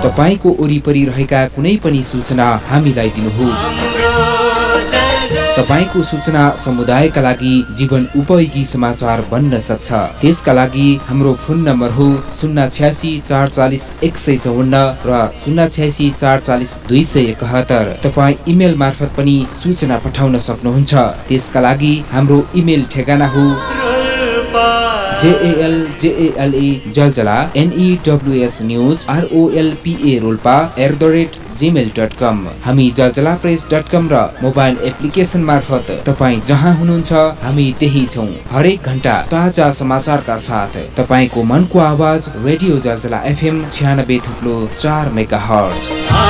तपाईको वरिपरि रहेका कुनै पनि सूचना हामीलाई दिनुहोस्। तपाईको सूचना समुदायका लागि जीवन उपयोगी समाचार बन्न सक्छ। त्यसका लागि हाम्रो फोन नम्बर हो 086 440 154 र 086 440 271। तपाईँ इमेल मार्फत पनि सूचना पठाउन सक्नुहुन्छ। त्यसका लागि हाम्रो इमेल ठेगाना हो JALJALA NEWS News ROLPA Rolpa @gmail.com। हामी jaljalpress.com र मोबाइल एप्लिकेसन मार्फत तपाईँ जहाँ हुनुहुन्छ हामी त्यही छौँ। हरेक घण्टा ताजा समाचारका साथ तपाईँको मनको आवाज रेडियो जलजला FM 96.4 मेगाहर्ज।